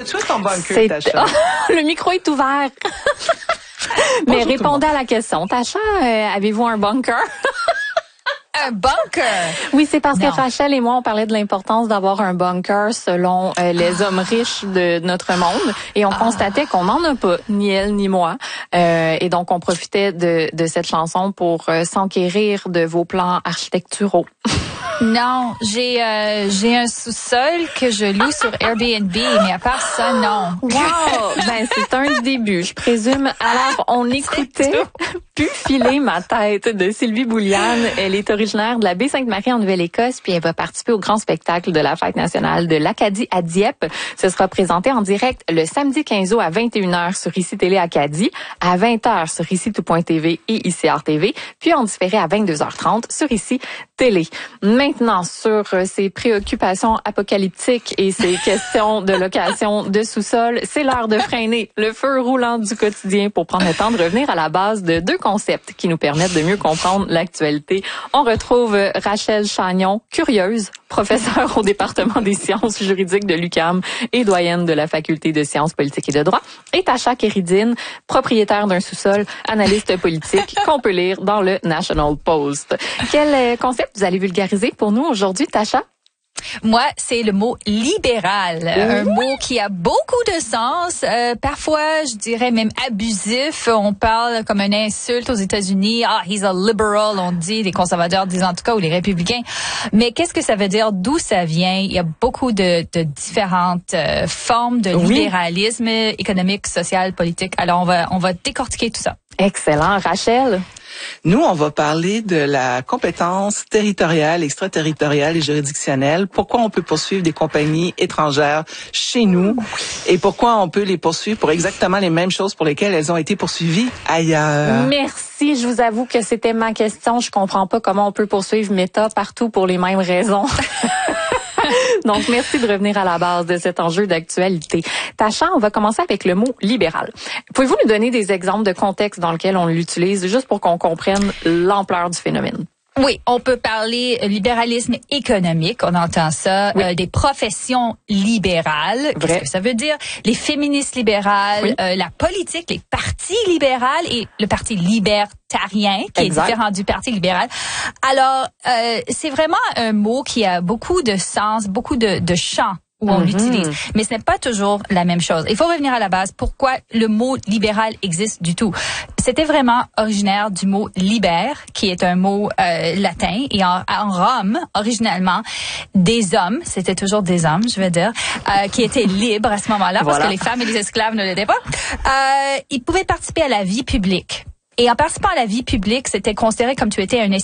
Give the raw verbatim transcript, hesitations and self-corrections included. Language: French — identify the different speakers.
Speaker 1: Tu as ton bunker,
Speaker 2: C'est...
Speaker 1: Tacha.
Speaker 2: Le micro est ouvert. Mais
Speaker 1: Bonjour,
Speaker 2: répondez à la question. Tacha, euh, avez-vous un bunker?
Speaker 3: Un bunker?
Speaker 2: Oui, c'est parce
Speaker 3: Non.
Speaker 2: que Rachel et moi, on parlait de l'importance d'avoir un bunker selon euh, les hommes riches de notre monde. Et on
Speaker 3: Ah.
Speaker 2: constatait qu'on n'en a pas, ni elle ni moi. Euh, et donc, on profitait de, de cette chanson pour euh, s'enquérir de vos plans architecturaux.
Speaker 3: Non, j'ai euh, j'ai un sous-sol que je loue sur Airbnb, mais à part ça, non.
Speaker 2: Wow! Ben, c'est un début, je présume. Alors, on écoutait Pu filer ma tête de Sylvie Bouliane. Elle est originaire de la baie Sainte-Marie en Nouvelle-Écosse, puis elle va participer au grand spectacle de la Fête nationale de l'Acadie à Dieppe. Ce sera présenté en direct le samedi quinze août à vingt et une heures sur I C I Télé Acadie, à vingt heures sur ici tout point t v et I C R T V, puis en différé à vingt-deux heures trente sur Ici Télé. Maintenant, sur ces préoccupations apocalyptiques et ces questions de location de sous-sol, c'est l'heure de freiner le feu roulant du quotidien pour prendre le temps de revenir à la base de deux concepts qui nous permettent de mieux comprendre l'actualité. On retrouve Rachel Chagnon, curieuse, professeure au département des sciences juridiques de l'U Q A M et doyenne de la faculté de sciences politiques et de droit, et Tacha Kéridine, propriétaire d'un sous-sol, analyste politique, qu'on peut lire dans le National Post. Quel concept vous allez vulgariser pour nous aujourd'hui, Tacha?
Speaker 3: Moi, c'est le mot libéral, un mot qui a beaucoup de sens, euh, parfois, je dirais même abusif. On parle comme une insulte aux États-Unis. Ah, he's a liberal, on dit, les conservateurs disent en tout cas, ou les républicains. Mais qu'est-ce que ça veut dire? D'où ça vient? Il y a beaucoup de, de différentes euh, formes de
Speaker 2: Oui.
Speaker 3: libéralisme économique, social, politique. Alors, on va, on va décortiquer tout ça.
Speaker 2: Excellent. Rachel?
Speaker 1: Nous, on va parler de la compétence territoriale, extraterritoriale et juridictionnelle. Pourquoi on peut poursuivre des compagnies étrangères chez nous et pourquoi on peut les poursuivre pour exactement les mêmes choses pour lesquelles elles ont été poursuivies ailleurs.
Speaker 2: Merci. Je vous avoue que c'était ma question. Je comprends pas comment on peut poursuivre Meta partout pour les mêmes raisons. Donc, merci de revenir à la base de cet enjeu d'actualité. Tacha, on va commencer avec le mot libéral. Pouvez-vous nous donner des exemples de contexte dans lequel on l'utilise, juste pour qu'on comprenne l'ampleur du phénomène?
Speaker 3: Oui, on peut parler libéralisme économique, on entend ça,
Speaker 2: Oui.
Speaker 3: euh, des professions libérales, qu'est-ce
Speaker 2: Vrai.
Speaker 3: que ça veut dire? Les féministes libérales,
Speaker 2: Oui.
Speaker 3: euh, la politique, les partis libérales et le parti libertarien qui
Speaker 2: Exact.
Speaker 3: est différent du parti libéral. Alors, euh, c'est vraiment un mot qui a beaucoup de sens, beaucoup de, de champs où on
Speaker 2: Mhm.
Speaker 3: l'utilise. Mais ce n'est pas toujours la même chose. Il faut revenir à la base. Pourquoi le mot libéral existe du tout? C'était vraiment originaire du mot liber, qui est un mot euh, latin. Et en, en Rome, originalement, des hommes, c'était toujours des hommes, je veux dire, euh, qui étaient libres à ce moment-là,
Speaker 2: Voilà.
Speaker 3: parce que les femmes et les esclaves ne l'étaient pas. Euh, ils pouvaient participer à la vie publique. Et en participant à la vie publique, c'était considéré comme tu étais un